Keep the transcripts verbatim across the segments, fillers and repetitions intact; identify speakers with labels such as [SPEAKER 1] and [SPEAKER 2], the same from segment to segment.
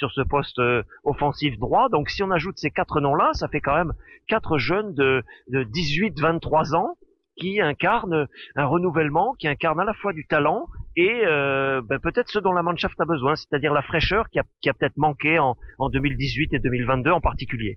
[SPEAKER 1] sur ce poste euh, offensif droit. Donc si on ajoute ces quatre noms-là, ça fait quand même quatre jeunes de, de dix-huit vingt-trois ans qui incarnent un renouvellement, qui incarnent à la fois du talent et euh, ben, peut-être ce dont la Mannschaft a besoin, c'est-à-dire la fraîcheur qui a, qui a peut-être manqué en, en deux mille dix-huit et deux mille vingt-deux en particulier.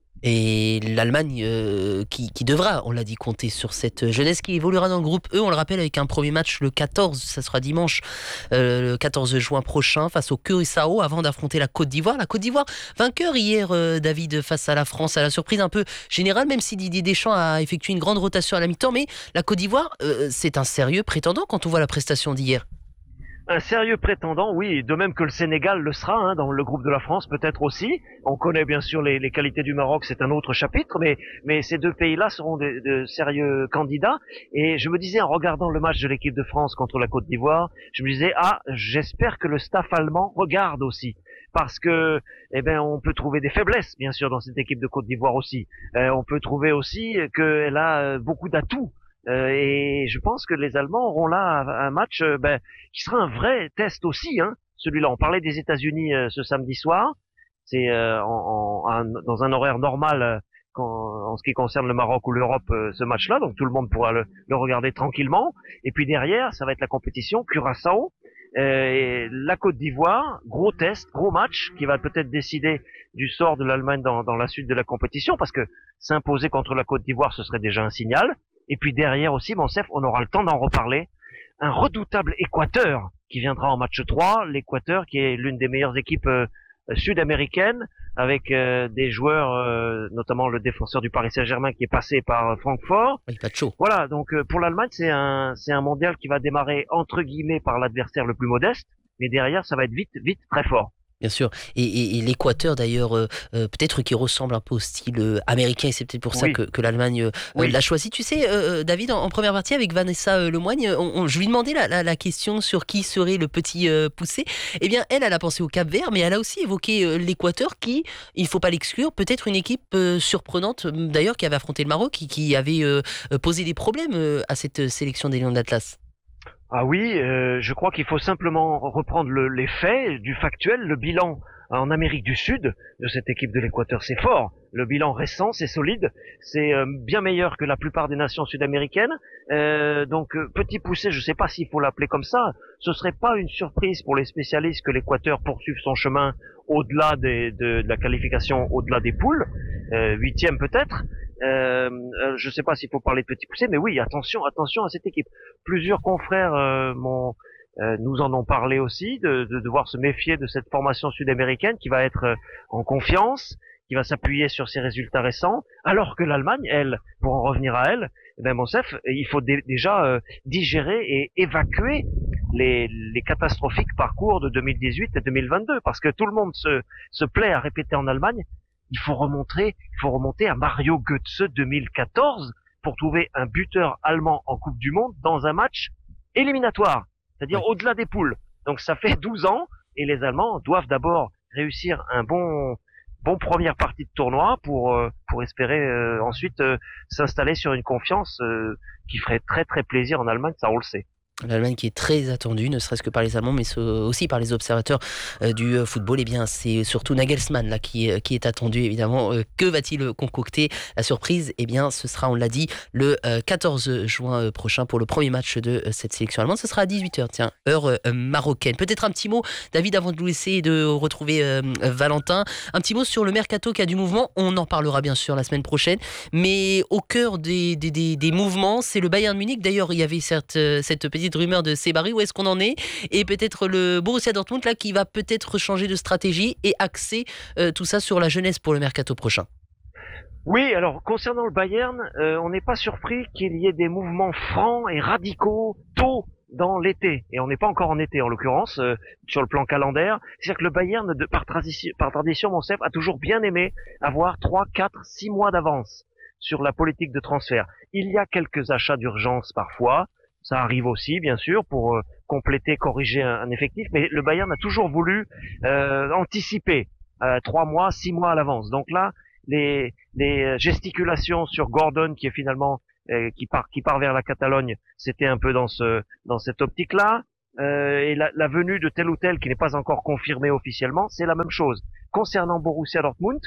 [SPEAKER 2] Et l'Allemagne euh, qui, qui devra, on l'a dit, compter sur cette jeunesse qui évoluera dans le groupe E, on le rappelle, avec un premier match le quatorze, ça sera dimanche, euh, le quatorze juin prochain, face au Curaçao, avant d'affronter la Côte d'Ivoire. La Côte d'Ivoire, vainqueur hier, euh, David, face à la France, à la surprise un peu générale, même si Didier Deschamps a effectué une grande rotation à la mi-temps, mais la Côte d'Ivoire, euh, c'est un sérieux prétendant quand on voit la prestation d'hier.
[SPEAKER 1] Un sérieux prétendant, oui, de même que le Sénégal le sera, hein, dans le groupe de la France peut-être aussi. On connaît bien sûr les, les qualités du Maroc, c'est un autre chapitre, mais, mais ces deux pays-là seront de, de sérieux candidats. Et je me disais, en regardant le match de l'équipe de France contre la Côte d'Ivoire, je me disais, ah, j'espère que le staff allemand regarde aussi. Parce que, eh ben, on peut trouver des faiblesses, bien sûr, dans cette équipe de Côte d'Ivoire aussi. Euh, on peut trouver aussi qu'elle a beaucoup d'atouts. Euh, et je pense que les Allemands auront là un match euh, ben, qui sera un vrai test aussi, hein, celui-là. On parlait des États-Unis euh, ce samedi soir, c'est euh, en, en, un, dans un horaire normal euh, quand, en ce qui concerne le Maroc ou l'Europe, euh, ce match-là, donc tout le monde pourra le, le regarder tranquillement. Et puis derrière, ça va être la compétition Curaçao, euh, et la Côte d'Ivoire, gros test, gros match qui va peut-être décider du sort de l'Allemagne dans, dans la suite de la compétition, parce que s'imposer contre la Côte d'Ivoire, ce serait déjà un signal. Et puis derrière aussi, Monsef, on aura le temps d'en reparler, un redoutable Équateur qui viendra en match trois, l'Équateur qui est l'une des meilleures équipes euh, sud-américaines, avec euh, des joueurs, euh, notamment le défenseur du Paris Saint-Germain qui est passé par Francfort.
[SPEAKER 2] Il pas de chaud.
[SPEAKER 1] Voilà, donc euh, pour l'Allemagne, c'est un, c'est un mondial qui va démarrer entre guillemets par l'adversaire le plus modeste, mais derrière, ça va être vite, vite, très fort.
[SPEAKER 2] Bien sûr. Et, et, et l'Équateur, d'ailleurs, euh, euh, peut-être qui ressemble un peu au style euh, américain, et c'est peut-être pour ça
[SPEAKER 1] oui.
[SPEAKER 2] que, que l'Allemagne euh,
[SPEAKER 1] oui.
[SPEAKER 2] l'a choisi. Tu sais, euh, David, en, en première partie, avec Vanessa euh, Lemoigne, on, on, je lui demandais la, la, la question sur qui serait le petit euh, poussé. Eh bien, elle, elle a pensé au Cap-Vert, mais elle a aussi évoqué euh, l'Équateur, qui, il ne faut pas l'exclure, peut-être une équipe euh, surprenante, d'ailleurs, qui avait affronté le Maroc, qui, qui avait euh, posé des problèmes euh, à cette sélection des Lions de l'Atlas.
[SPEAKER 1] Ah oui, euh, je crois qu'il faut simplement reprendre le, les faits, du factuel, le bilan en Amérique du Sud de cette équipe de l'Équateur, c'est fort. Le bilan récent, c'est solide, c'est euh, bien meilleur que la plupart des nations sud-américaines. Euh, donc euh, petit poussé, je ne sais pas s'il faut l'appeler comme ça. Ce serait pas une surprise pour les spécialistes que l'Équateur poursuive son chemin au-delà des, de, de la qualification, au-delà des poules, euh, huitième peut-être. Euh, euh, je ne sais pas s'il faut parler de petit poussé, mais oui, attention, attention à cette équipe. Plusieurs confrères euh, m'ont Euh, nous en ont parlé aussi, de, de devoir se méfier de cette formation sud-américaine qui va être euh, en confiance, qui va s'appuyer sur ses résultats récents, alors que l'Allemagne, elle, pour en revenir à elle, eh ben Monsef, il faut dé- déjà euh, digérer et évacuer les, les catastrophiques parcours de deux mille dix-huit et deux mille vingt-deux, parce que tout le monde se, se plaît à répéter en Allemagne, il faut remonter, il faut remonter à Mario Götze deux mille quatorze pour trouver un buteur allemand en Coupe du Monde dans un match éliminatoire. C'est-à-dire oui. Au-delà des poules. Donc ça fait douze ans et les Allemands doivent d'abord réussir un bon bon première partie de tournoi pour euh, pour espérer euh, ensuite euh, s'installer sur une confiance euh, qui ferait très très plaisir en Allemagne, ça on le sait.
[SPEAKER 2] L'Allemagne qui est très attendue, ne serait-ce que par les Allemands, mais aussi par les observateurs euh, du football. Eh bien, c'est surtout Nagelsmann là qui, qui est attendu, évidemment. Euh, que va-t-il concocter? La surprise, eh bien, ce sera, on l'a dit, le euh, quatorze juin prochain pour le premier match de euh, cette sélection allemande. Ce sera à dix-huit heures, tiens, heure euh, marocaine. Peut-être un petit mot, David, avant de nous laisser et de retrouver euh, Valentin. Un petit mot sur le mercato qui a du mouvement. On en parlera bien sûr la semaine prochaine. Mais au cœur des, des, des, des mouvements, c'est le Bayern Munich. D'ailleurs, il y avait cette, cette petite rumeur de Sebari, où est-ce qu'on en est? Et peut-être le Borussia Dortmund là qui va peut-être changer de stratégie et axer euh, tout ça sur la jeunesse pour le mercato prochain.
[SPEAKER 1] Oui, alors concernant le Bayern, euh, on n'est pas surpris qu'il y ait des mouvements francs et radicaux tôt dans l'été, et on n'est pas encore en été en l'occurrence, euh, sur le plan calendaire. C'est-à-dire que le Bayern, de, par, tradition, par tradition, Monsef, a toujours bien aimé avoir trois, quatre, six mois d'avance sur la politique de transfert. Il y a quelques achats d'urgence parfois, ça arrive aussi, bien sûr, pour euh, compléter, corriger un, un effectif. Mais le Bayern a toujours voulu euh, anticiper euh, trois mois, six mois à l'avance. Donc là, les, les gesticulations sur Gordon, qui est finalement euh, qui part, qui part vers la Catalogne, c'était un peu dans ce, dans cette optique-là. euh, et la, la venue de tel ou tel qui n'est pas encore confirmé officiellement, c'est la même chose. Concernant Borussia Dortmund,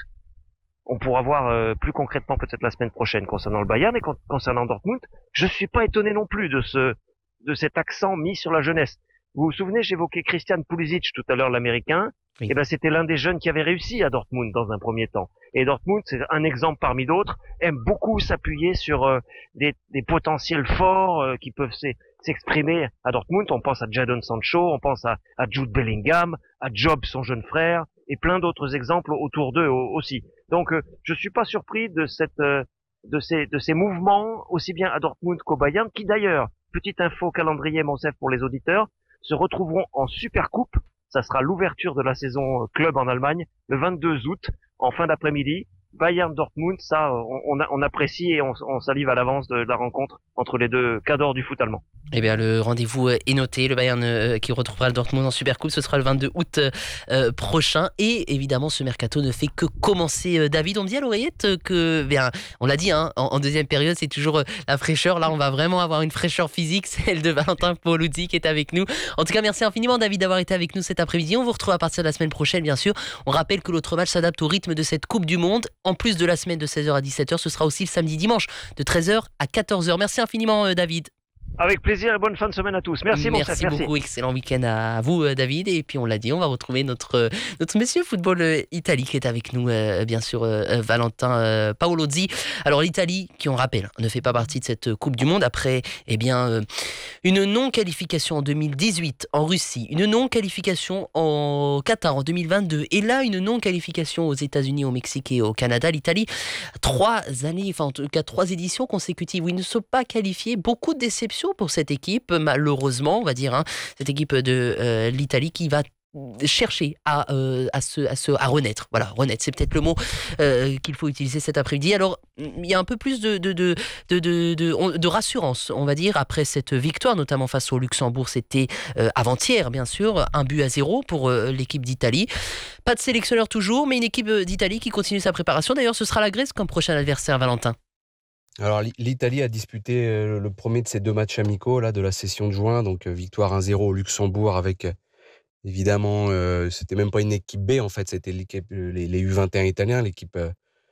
[SPEAKER 1] on pourra voir euh, plus concrètement peut-être la semaine prochaine concernant le Bayern, et con- concernant Dortmund, je suis pas étonné non plus de ce de cet accent mis sur la jeunesse. Vous vous souvenez, j'évoquais Christian Pulisic tout à l'heure, l'Américain.
[SPEAKER 2] Oui.
[SPEAKER 1] Eh ben, c'était l'un des jeunes qui avait réussi à Dortmund dans un premier temps. Et Dortmund, c'est un exemple parmi d'autres, aime beaucoup s'appuyer sur euh, des, des potentiels forts euh, qui peuvent s'e- s'exprimer à Dortmund. On pense à Jadon Sancho, on pense à, à Jude Bellingham, à Job, son jeune frère, et plein d'autres exemples autour d'eux au- aussi. Donc, euh, je suis pas surpris de cette euh, de ces de ces mouvements aussi bien à Dortmund qu'au Bayern, qui d'ailleurs, petite info calendrier Monsef pour les auditeurs, se retrouveront en Supercoupe. Ça sera l'ouverture de la saison club en Allemagne le vingt-deux août en fin d'après-midi. Bayern Dortmund, ça on, on, on apprécie et on, on salive à l'avance de, de la rencontre entre les deux cadors du foot allemand.
[SPEAKER 2] Eh bien, le rendez-vous est noté. Le Bayern euh, qui retrouvera le Dortmund en Supercoupe, ce sera le vingt-deux août euh, prochain. Et évidemment, ce mercato ne fait que commencer. Euh, David, on me dit à l'oreillette que, bien, on l'a dit, hein, en, en deuxième période, c'est toujours euh, la fraîcheur. Là, on va vraiment avoir une fraîcheur physique, celle de Valentin Paoluzzi qui est avec nous. En tout cas, merci infiniment, David, d'avoir été avec nous cet après-midi. On vous retrouve à partir de la semaine prochaine, bien sûr. On rappelle que l'autre match s'adapte au rythme de cette Coupe du Monde. En plus de la semaine de seize heures à dix-sept heures, ce sera aussi le samedi-dimanche de treize heures à quatorze heures. Merci infiniment, euh, David.
[SPEAKER 1] Avec plaisir et bonne fin de semaine à tous. Merci, mon
[SPEAKER 2] Merci
[SPEAKER 1] chef,
[SPEAKER 2] beaucoup, excellent week-end à vous, euh, David. Et puis on l'a dit, on va retrouver notre, euh, notre monsieur football euh, Italie qui est avec nous, euh, bien sûr, euh, euh, Valentin euh, Paoluzzi. Alors l'Italie, qui on rappelle, ne fait pas partie de cette Coupe du Monde après eh bien, euh, une non-qualification en deux mille dix-huit en Russie, une non-qualification au Qatar en deux mille vingt-deux et là une non-qualification aux États-Unis, au Mexique et au Canada. L'Italie, trois années, enfin en tout cas trois éditions consécutives où ils ne sont pas qualifiés. Beaucoup de déceptions pour cette équipe, malheureusement, on va dire, hein, cette équipe de euh, l'Italie qui va chercher à, euh, à, se, à, se, à renaître. Voilà, renaître, c'est peut-être le mot euh, qu'il faut utiliser cet après-midi. Alors, il y a un peu plus de, de, de, de, de, de, de rassurance, on va dire, après cette victoire, notamment face au Luxembourg. C'était euh, avant-hier, bien sûr, un but à zéro pour euh, l'équipe d'Italie. Pas de sélectionneur toujours, mais une équipe d'Italie qui continue sa préparation. D'ailleurs, ce sera la Grèce comme prochain adversaire, Valentin.
[SPEAKER 3] Alors l'Italie a disputé euh, le premier de ses deux matchs amicaux là, de la session de juin, donc euh, victoire un zéro au Luxembourg avec euh, évidemment, euh, c'était même pas une équipe B en fait, c'était l'équipe, les, les U vingt et un italiens, l'équipe euh,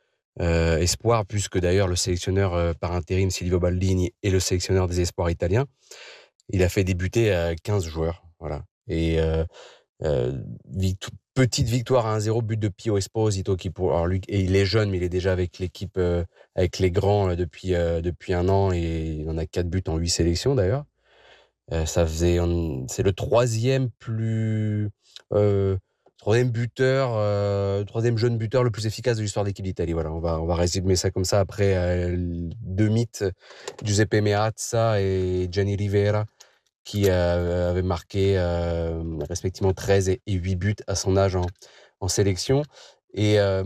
[SPEAKER 3] euh, espoir, puisque d'ailleurs le sélectionneur euh, par intérim Silvio Baldini est le sélectionneur des espoirs italiens. Il a fait débuter euh, quinze joueurs, voilà. Et euh, euh, vict- petite victoire à un zéro, but de Pio Esposito qui pour alors lui et il est jeune mais il est déjà avec l'équipe euh, avec les grands euh, depuis euh, depuis un an et il en a quatre buts en huit sélections d'ailleurs. Euh, ça faisait on- c'est le troisième plus euh, troisième buteur euh, troisième jeune buteur le plus efficace de l'histoire de l'équipe d'Italie. Voilà, on va on va résumer ça comme ça après euh, deux mythes, Giuseppe Meazza et Gianni Rivera, qui euh, avait marqué euh, respectivement treize et huit buts à son âge en, en sélection. Et euh,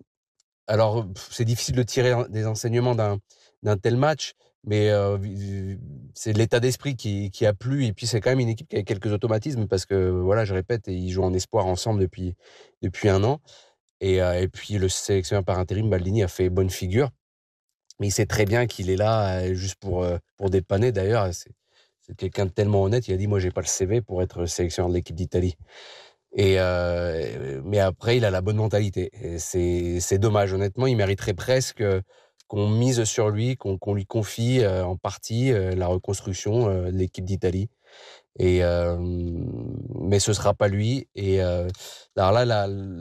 [SPEAKER 3] alors, c'est difficile de tirer des enseignements d'un, d'un tel match, mais euh, c'est l'état d'esprit qui, qui a plu. Et puis, c'est quand même une équipe qui a quelques automatismes parce que, voilà, je répète, ils jouent en espoir ensemble depuis, depuis un an. Et, euh, et puis, le sélectionneur par intérim, Baldini, a fait bonne figure. Mais il sait très bien qu'il est là euh, juste pour, euh, pour dépanner. D'ailleurs, c'est, c'est quelqu'un de tellement honnête. Il a dit, moi, j'ai pas le C V pour être sélectionneur de l'équipe d'Italie. Et euh, mais après, il a la bonne mentalité. Et c'est, c'est dommage. Honnêtement, il mériterait presque qu'on mise sur lui, qu'on, qu'on lui confie euh, en partie euh, la reconstruction euh, de l'équipe d'Italie. Et euh, mais ce sera pas lui. Et euh, alors là, la,